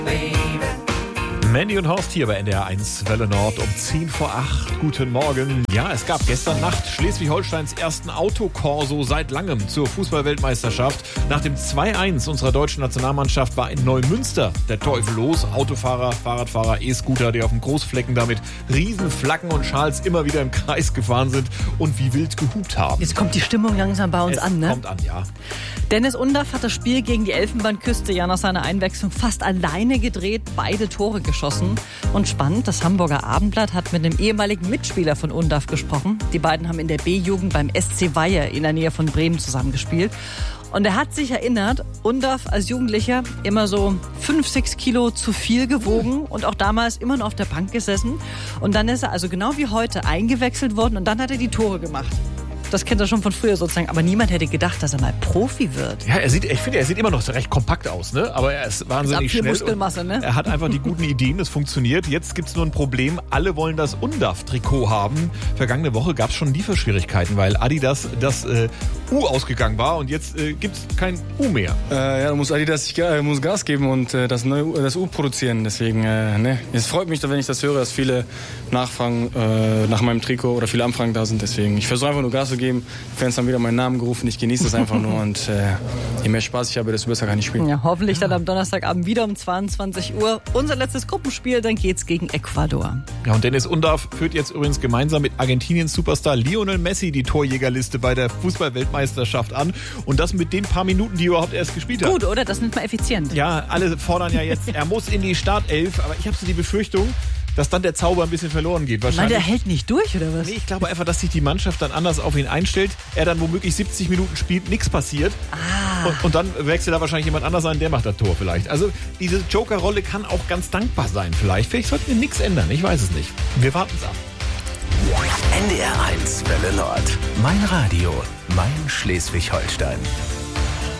Mandy und Horst hier bei NDR 1 Welle Nord um 10 vor 8. Guten Morgen. Ja, es gab gestern Nacht Schleswig-Holsteins ersten Autokorso seit langem zur Fußball-Weltmeisterschaft. Nach dem 2-1 unserer deutschen Nationalmannschaft war in Neumünster der Teufel los. Autofahrer, Fahrradfahrer, E-Scooter, die auf dem Großflecken da mit Riesenflaggen und Schals immer wieder im Kreis gefahren sind und wie wild gehupt haben. Jetzt kommt die Stimmung langsam bei uns an, ne? Kommt an, ja. Dennis Undaff hat das Spiel gegen die Elfenbeinküste ja nach seiner Einwechslung fast alleine gedreht, beide Tore geschossen. Und spannend, das Hamburger Abendblatt hat mit einem ehemaligen Mitspieler von Undaff gesprochen. Die beiden haben in der B-Jugend beim SC Weihe in der Nähe von Bremen zusammengespielt. Und er hat sich erinnert, Undaff als Jugendlicher immer so 5-6 Kilo zu viel gewogen und auch damals immer nur auf der Bank gesessen. Und dann ist er also genau wie heute eingewechselt worden und dann hat er die Tore gemacht. Das kennt er schon von früher sozusagen. Aber niemand hätte gedacht, dass er mal Profi wird. Ja, ich finde, er sieht immer noch recht kompakt aus, ne? Aber er ist wahnsinnig viel schnell. Muskelmasse, ne? Er hat einfach die guten Ideen, das funktioniert. Jetzt gibt es nur ein Problem. Alle wollen das Undaff-Trikot haben. Vergangene Woche gab es schon Lieferschwierigkeiten, weil Adidas das U ausgegangen war und jetzt gibt es kein U mehr. Ja, muss Adidas muss Gas geben und das U produzieren. Deswegen, es freut mich, wenn ich das höre, dass viele nachfragen nach meinem Trikot oder viele Anfragen da sind. Deswegen, ich versuche einfach nur Gas zu geben. Die Fans haben wieder meinen Namen gerufen. Ich genieße das einfach nur und je mehr Spaß ich habe, desto besser kann ich spielen. Ja, hoffentlich dann am Donnerstagabend wieder um 22 Uhr. Unser letztes Gruppenspiel, dann geht's gegen Ecuador. Ja, und Dennis Undaff führt jetzt übrigens gemeinsam mit Argentiniens Superstar Lionel Messi die Torjägerliste bei der Fußball-Weltmeisterschaft an. Und das mit den paar Minuten, die er überhaupt erst gespielt hat. Gut, oder? Das nennt man effizient. Ja, alle fordern ja jetzt, er muss in die Startelf. Aber ich habe so die Befürchtung, dass dann der Zauber ein bisschen verloren geht. Weil der hält nicht durch, oder was? Nee, ich glaube einfach, dass sich die Mannschaft dann anders auf ihn einstellt. Er dann womöglich 70 Minuten spielt, nichts passiert. Und dann wechselt da wahrscheinlich jemand anders ein, der macht das Tor vielleicht. Also diese Joker-Rolle kann auch ganz dankbar sein vielleicht. Vielleicht sollten wir nichts ändern, ich weiß es nicht. Wir warten es ab. NDR 1 Welle Nord. Mein Radio, mein Schleswig-Holstein.